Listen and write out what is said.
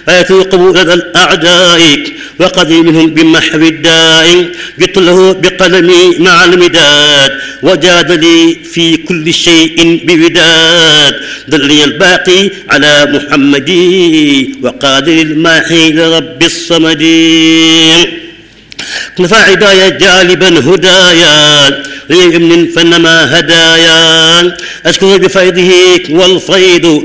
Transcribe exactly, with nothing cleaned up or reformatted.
ويثوق لدى الأعداء وقضي منهم بمحو الداء. جئت له بقلمي مع المداد وجاد لي في كل شيء بوداد. دلني الباقي على محمد وقادر الماحي لرب الصمد. نفع عدايا جالبا هدايا ليمن فنما هدايا. أشكر بفيضه والفيض